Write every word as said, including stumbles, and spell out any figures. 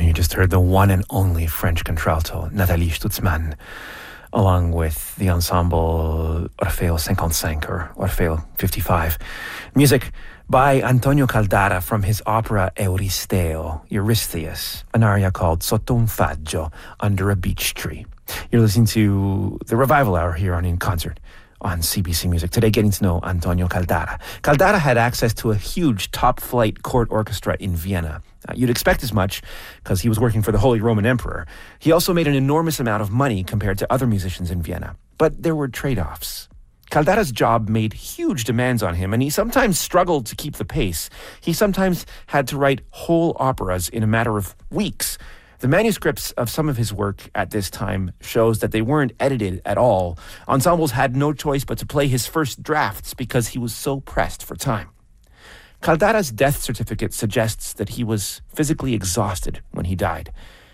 you just heard the one and only French contralto, Nathalie Stutzmann, along with the ensemble Orfeo fifty-five or Orfeo fifty-five. Music by Antonio Caldara from his opera Euristeo, Eurystheus, an aria called Sotto un faggio, Under a Beech Tree. You're listening to the Revival Hour here on In Concert on C B C Music. Today, getting to know Antonio Caldara. Caldara had access to a huge top-flight court orchestra in Vienna. Uh, you'd expect as much because he was working for the Holy Roman Emperor. He also made an enormous amount of money compared to other musicians in Vienna. But there were trade-offs. Caldara's job made huge demands on him, and he sometimes struggled to keep the pace. He sometimes had to write whole operas in a matter of weeks. The manuscripts of some of his work at this time shows that they weren't edited at all. Ensembles had no choice but to play his first drafts because he was so pressed for time. Caldara's death certificate suggests that he was physically exhausted when he died.